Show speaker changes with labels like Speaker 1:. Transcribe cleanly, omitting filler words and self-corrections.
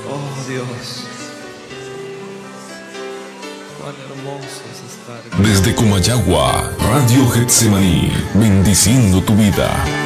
Speaker 1: Oh Dios, cuán hermoso es estar.
Speaker 2: Desde Comayagua, Radio Getsemaní, bendiciendo tu vida.